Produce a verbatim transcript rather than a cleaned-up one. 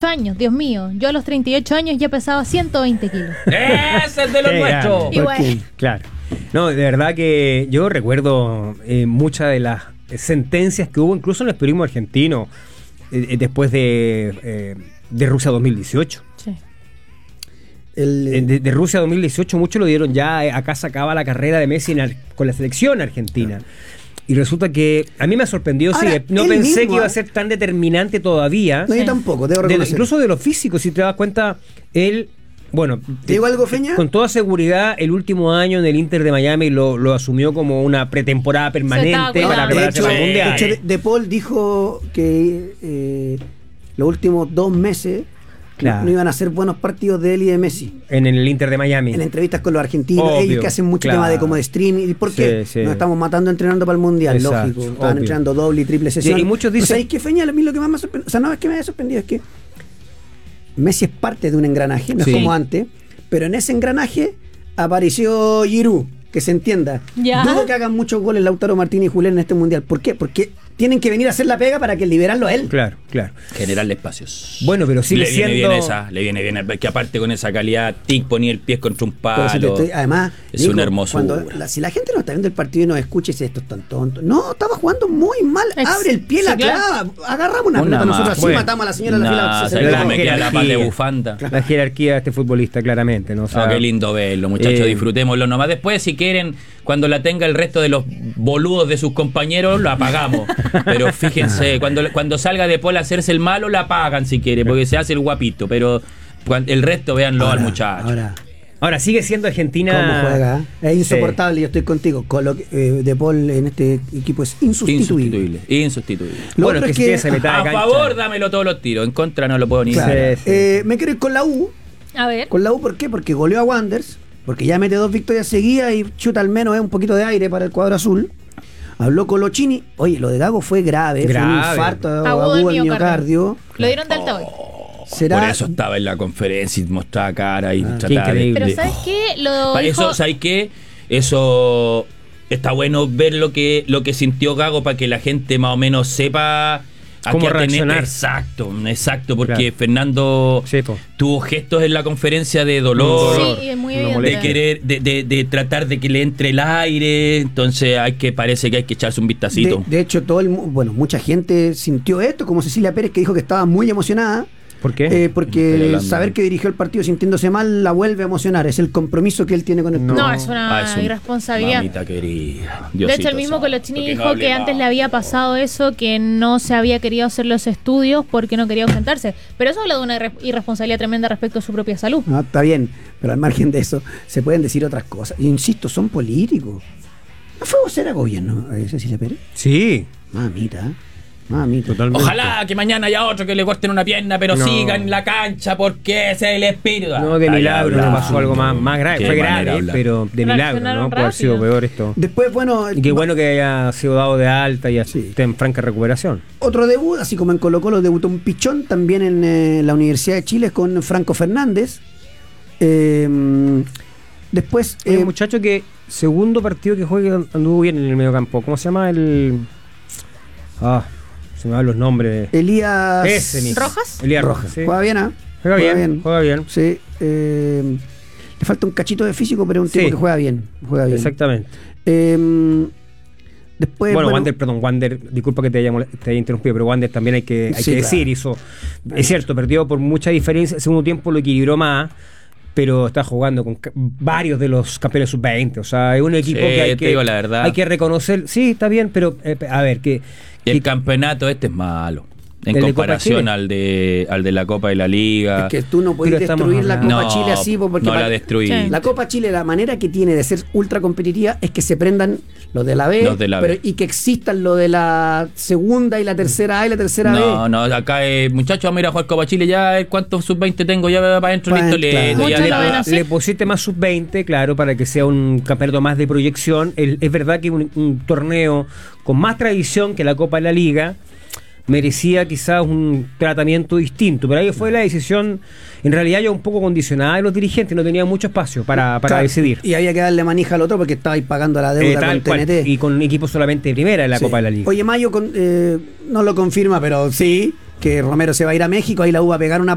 años, Dios mío. Yo a los treinta y ocho años ya pesaba ciento veinte kilos. ¡Ese es de los Qué nuestros! grande. Igual. Claro. No, de verdad que yo recuerdo eh, muchas de las sentencias que hubo incluso en el periodismo argentino eh, después de, eh, de Rusia dos mil dieciocho. Sí. El, de, de Rusia dos mil dieciocho muchos lo dieron ya, eh, acá se acaba la carrera de Messi en, con la selección argentina. Y resulta que a mí me ha sorprendido, Ahora, sí, no él pensé mismo, que iba a ¿eh? ser tan determinante todavía. No, yo Sí. tampoco, debo De- reconocer. incluso de lo físico, si te das cuenta, él, bueno, ¿Te digo algo, Feña? con toda seguridad, el último año en el Inter de Miami lo, lo asumió como una pretemporada permanente estaba para cuidando. de prepararse hecho, para el de, Mundial. hecho, de, De Paul dijo que eh, los últimos dos meses Claro. no iban a ser buenos partidos de él y de Messi. En el Inter de Miami. En entrevistas con los argentinos, Obvio, ellos que hacen mucho claro. tema de como de streaming. ¿Y por qué? Sí, sí. Nos estamos matando entrenando para el Mundial, Exacto, lógico. Estaban obvio. entrenando doble y triple sesión. Sí, y muchos dicen- Pero ¿sabéis qué, Feña? A mí lo que más me ha sorprendido, o sea, no es que me haya sorprendido, es que Messi es parte de un engranaje, no Sí. es como antes, pero en ese engranaje apareció Giroud, que se entienda. Ya. Dudo que hagan muchos goles Lautaro Martínez y Julián en este Mundial. ¿Por qué? Porque tienen que venir a hacer la pega para que liberarlo a él. Claro, claro. Generarle espacios. Bueno, pero sigue le viene siendo- bien esa, le viene bien, que aparte con esa calidad, Tic ponía el pie contra un Pero si te palo. estoy- además, es Nico, una hermosura. cuando la- si la gente no está viendo el partido y nos escucha y dice estos tan tontos. No, estaba jugando muy mal. Ex- Abre el pie, sí, la claro. clava. Agarramos una, Una pelota más. nosotros así, Bueno. matamos a la señora de la Nah, fila. ¿sabes se cómo la me queda la paz de jerarquía. bufanda? La jerarquía de este futbolista, claramente, ¿no? O sea, Ah, qué lindo verlo, muchachos, eh, disfrutémoslo nomás. Después, si quieren, cuando la tenga el resto de los boludos de sus compañeros, lo apagamos. Pero fíjense, cuando, cuando salga de Paul a hacerse el malo, la apagan si quiere, porque se hace el guapito. Pero cuan- el resto, véanlo al muchacho. Ahora, Ahora, sigue siendo Argentina. cómo juega. ¿eh? Es Sí. insoportable, yo estoy contigo. Colo- eh, de Paul en este equipo es insustituible. Insustituible, insustituible. Lo Bueno, otro que es si que, tiene esa mitad de A cancha. favor, dámelo todos los tiros. En contra no lo puedo ni claro, decir. Sí, sí. eh, me quiero ir con la U. A ver. Con la U, ¿por qué? Porque goleó a Wanderers, porque ya mete dos victorias seguidas y chuta al menos eh, un poquito de aire para el cuadro azul. Habló Colochini. Oye, lo de Gago fue grave, fue un Grave. infarto Agudo agudo del al miocardio. miocardio. Lo dieron de alta hoy. ¿Será? Por eso estaba en la conferencia y mostraba cara y Ah, qué trataba de- increíble. Pero de- ¿sabes qué? Lo Para dijo- eso, ¿sabes qué? Eso está bueno ver lo que lo que sintió Gago para que la gente más o menos sepa a Cómo qué atener. reaccionar. Exacto, exacto, porque Claro. Fernando Sí, po. tuvo gestos en la conferencia de dolor, Sí, es muy Una evidente. de molestia. querer, de, de, de tratar de que le entre el aire. Entonces hay que, parece que hay que echarse un vistacito. De, de hecho, todo el, mu- bueno, mucha gente sintió esto, como Cecilia Pérez, que dijo que estaba muy emocionada. ¿Por qué? eh, Estoy porque hablando. saber que dirigió el partido sintiéndose mal la vuelve a emocionar. Es el compromiso que él tiene con el club. No, es una Ah, es un- irresponsabilidad. Mamita querida. De hecho, el mismo Colochini Porque no dijo hable que antes más. le había pasado eso, que no se había querido hacer los estudios porque no quería ausentarse. Pero eso habla de una irre- irresponsabilidad tremenda respecto a su propia salud. No, está bien, pero al margen de eso, se pueden decir otras cosas. Y insisto, son políticos. ¿No fue vocera gobierno, eh, Cecilia Pérez? Sí, Mamita, mamita. totalmente. Ojalá que mañana haya otro que le corten una pierna, pero No. sigan en la cancha porque ese es el espíritu. No, de Está milagro ya no hablando. pasó algo más, más grave. Qué Fue manera de grave, hablar. pero de milagro, Reaccionaron ¿no? Puede haber sido rápido. peor esto. Después, bueno, Y qué bueno que haya sido dado de alta y Sí. esté en franca recuperación. otro debut, así como en Colo Colo debutó un pichón, también en eh, la Universidad de Chile con Franco Fernández. Eh, después, Hay eh, un muchacho que, segundo partido que juega, anduvo bien en el mediocampo. ¿Cómo se llama el...? Ah, se me van los nombres. Elías Ese mismo. ¿Rojas? Elías Rojas. Rojas, sí. Juega bien, ¿ah? Juega bien, juega bien. Sí, eh, le falta un cachito de físico, pero es un tipo Sí. que juega bien. Juega bien. Exactamente. Eh, después, bueno, bueno, Wander, perdón, Wander, disculpa que te haya, mole- te haya interrumpido, pero Wander también hay que, hay Sí, que claro. decir, hizo, es cierto, perdió por mucha diferencia, el segundo tiempo lo equilibró más, pero está jugando con ca- varios de los campeones sub veinte, o sea, es un equipo Sí, que hay te que, digo la verdad. hay que reconocer, sí, está bien, pero eh, a ver, que, Y que- el campeonato este es malo. En ¿El de Copa comparación Chile? al de al de la Copa de la Liga. es que tú no puedes Pero estamos destruir la Copa No, Chile así, po, porque no pa- la destruí. Sí. la Copa Chile, la manera que tiene de ser ultra competitiva es que se prendan los de la B, Los de la pero, B. y que existan lo de la segunda y la tercera A y la tercera No, B. no, acá eh, muchachos, vamos a ir a jugar Copa Chile ya, eh, ¿cuántos sub veinte tengo? Ya para adentro, Pa' listo, adentro, listo, claro. ya Muchos le- lo ven así. le pusiste más sub veinte, claro, para que sea un campeonato más de proyección. El- es verdad que un, un torneo con más tradición que la Copa de la Liga merecía quizás un tratamiento distinto, pero ahí fue la decisión, en realidad ya un poco condicionada de los dirigentes, no tenían mucho espacio para, para Claro, decidir. Y había que darle manija al otro porque estaba ahí pagando la Eh, deuda tal con cual, T N T. y con equipos solamente de primera en la Sí. Copa de la Liga. Oye, Mayo con- eh, no lo confirma, pero sí, que Romero se va a ir a México, ahí la U va a pegar una